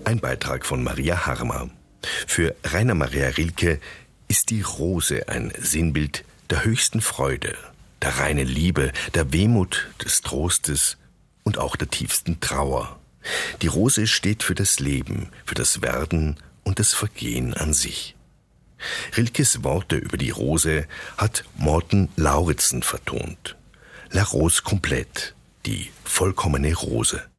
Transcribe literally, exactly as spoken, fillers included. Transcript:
Ein Beitrag von Maria Harmer. Für Rainer Maria Rilke ist die Rose ein Sinnbild der höchsten Freude, der reinen Liebe, der Wehmut, des Trostes und auch der tiefsten Trauer. Die Rose steht für das Leben, für das Werden und das Vergehen an sich. Rilkes Worte über die Rose hat Morten Lauritzen vertont. La Rose complète, die vollkommene Rose.